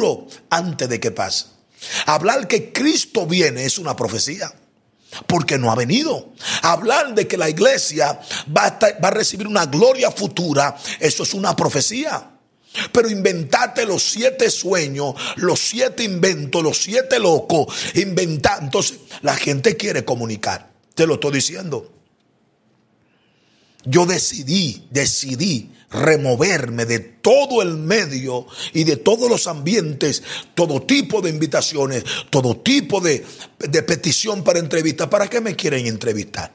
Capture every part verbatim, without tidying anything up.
futuro antes de que pase. Hablar que Cristo viene es una profecía, porque no ha venido. Hablar de que la iglesia va a, estar, va a recibir una gloria futura, eso es una profecía. Pero inventarte los siete sueños, los siete inventos, los siete locos, inventar. Entonces la gente quiere comunicar. Te lo estoy diciendo. Yo decidí, decidí removerme de todo el medio y de todos los ambientes, todo tipo de invitaciones, todo tipo de, de petición para entrevistas. ¿Para qué me quieren entrevistar?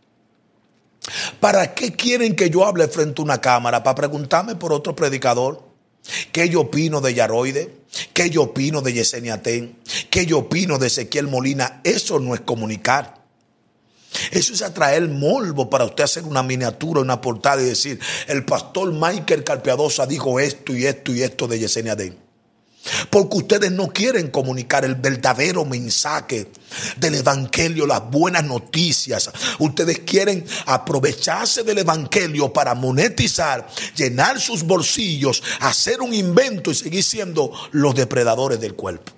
¿Para qué quieren que yo hable frente a una cámara? ¿Para preguntarme por otro predicador? ¿Qué yo opino de Yaroide? ¿Qué yo opino de Yesenia Ten? ¿Qué yo opino de Ezequiel Molina? Eso no es comunicar. Eso es atraer morbo para usted hacer una miniatura, una portada y decir: el pastor Michael Carpiadosa dijo esto y esto y esto de Yesenia Den. Porque ustedes no quieren comunicar el verdadero mensaje del evangelio, las buenas noticias. Ustedes quieren aprovecharse del evangelio para monetizar, llenar sus bolsillos, hacer un invento y seguir siendo los depredadores del cuerpo.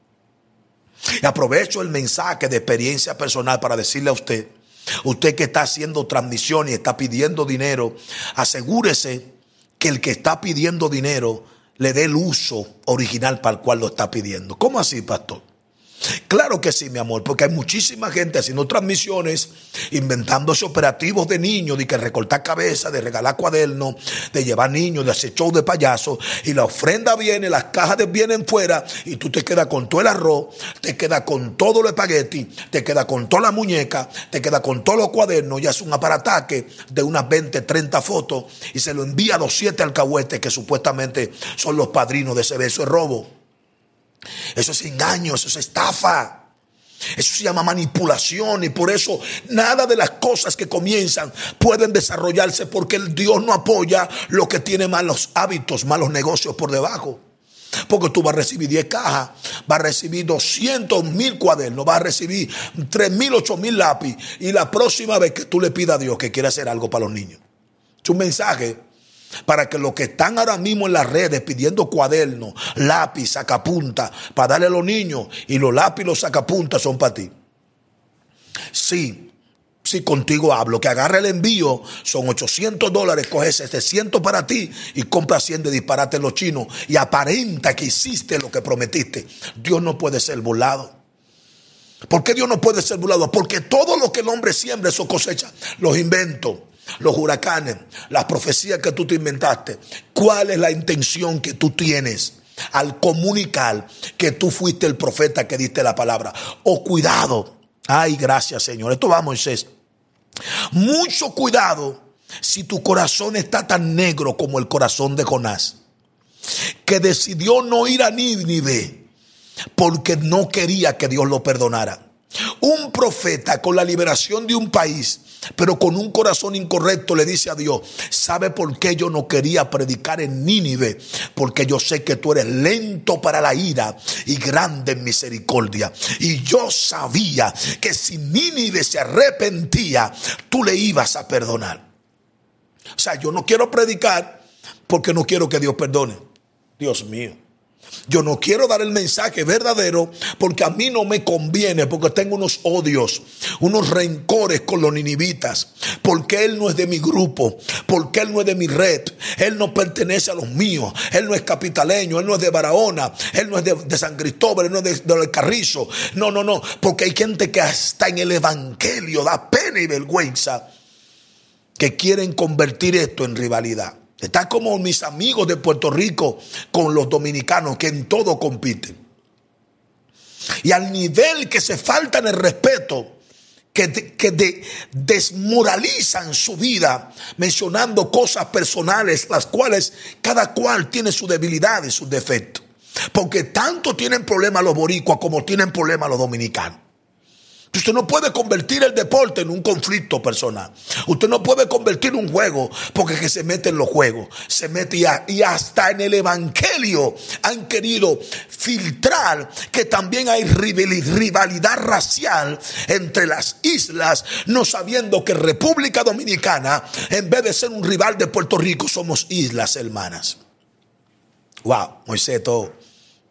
Y aprovecho el mensaje de experiencia personal para decirle a usted, usted que está haciendo transmisión y está pidiendo dinero, asegúrese que el que está pidiendo dinero le dé el uso original para el cual lo está pidiendo. ¿Cómo así, pastor? Claro que sí, mi amor, porque hay muchísima gente haciendo transmisiones, inventándose operativos de niños, de que recortar cabezas, de regalar cuadernos, de llevar niños, de hacer show de payasos, y la ofrenda viene, las cajas vienen fuera, y tú te quedas con todo el arroz, te quedas con todo el espagueti, te quedas con toda la muñeca, te quedas con todos los cuadernos, y hace un aparataje de unas veinte, treinta fotos, y se lo envía a los siete alcahuetes que supuestamente son los padrinos de ese beso de robo. Eso es engaño, eso es estafa. Eso se llama manipulación, y por eso nada de las cosas que comienzan pueden desarrollarse, porque el Dios no apoya lo que tiene malos hábitos, malos negocios por debajo. Porque tú vas a recibir diez cajas, vas a recibir doscientos mil cuadernos, vas a recibir tres mil, ocho mil lápiz, y la próxima vez que tú le pidas a Dios que quiera hacer algo para los niños. Es un mensaje para que los que están ahora mismo en las redes pidiendo cuadernos, lápiz, sacapunta para darle a los niños, y los lápiz y los sacapuntas son para ti. Sí, sí, contigo hablo. Que agarre el envío, son ochocientos dólares, coge setecientos para ti y compra cien de disparate en los chinos y aparenta que hiciste lo que prometiste. Dios no puede ser burlado. ¿Por qué Dios no puede ser burlado? Porque todo lo que el hombre siembra, eso cosecha. Los inventos, los huracanes, las profecías que tú te inventaste. ¿Cuál es la intención que tú tienes al comunicar que tú fuiste el profeta que diste la palabra? Oh, cuidado. Ay, gracias, Señor. Esto va, Moisés. Mucho cuidado si tu corazón está tan negro como el corazón de Jonás, que decidió no ir a Nínive porque no quería que Dios lo perdonara. Un profeta con la liberación de un país, pero con un corazón incorrecto, le dice a Dios: ¿sabe por qué yo no quería predicar en Nínive? Porque yo sé que tú eres lento para la ira y grande en misericordia. Y yo sabía que si Nínive se arrepentía, tú le ibas a perdonar. O sea, yo no quiero predicar porque no quiero que Dios perdone. Dios mío. Yo no quiero dar el mensaje verdadero porque a mí no me conviene, porque tengo unos odios, unos rencores con los ninivitas, porque él no es de mi grupo, porque él no es de mi red, él no pertenece a los míos, él no es capitaleño, él no es de Barahona, él no es de, de San Cristóbal, él no es de, de Carrizo. No, no, no, porque hay gente que hasta en el evangelio da pena y vergüenza, que quieren convertir esto en rivalidad. Está como mis amigos de Puerto Rico con los dominicanos, que en todo compiten. Y al nivel que se faltan el respeto, que, de, que de, desmoralizan su vida mencionando cosas personales, las cuales cada cual tiene su debilidad y sus defectos. Porque tanto tienen problemas los boricuas como tienen problemas los dominicanos. Usted no puede convertir el deporte en un conflicto personal. Usted no puede convertir un juego porque que se mete en los juegos. Se mete y, a, y hasta en el evangelio han querido filtrar que también hay rivalidad racial entre las islas, no sabiendo que República Dominicana, en vez de ser un rival de Puerto Rico, somos islas hermanas. Wow, Moisés, todo.